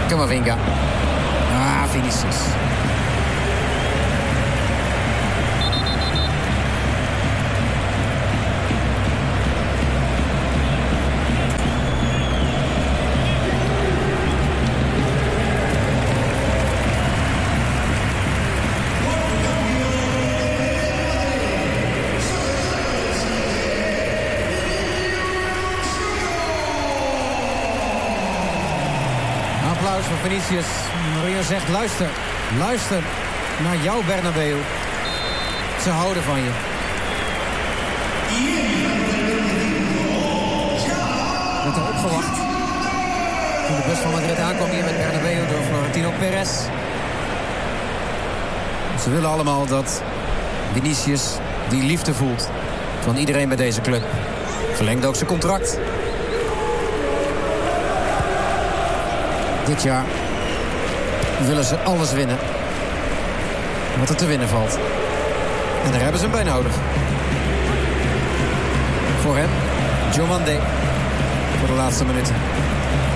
Camavinga. Vinicius. Applaus voor Vinicius. Maria zegt, luister naar jou, Bernabeu. Ze houden van je. Werd er opgewacht. Toen de bus van Madrid aankwam hier met Bernabeu door Florentino Perez. Ze willen allemaal dat Vinicius die liefde voelt van iedereen bij deze club. Verlengde ook zijn contract. Dit jaar willen ze alles winnen wat er te winnen valt. En daar hebben ze hem bij nodig. Voor hem, Diomande, voor de laatste minuten.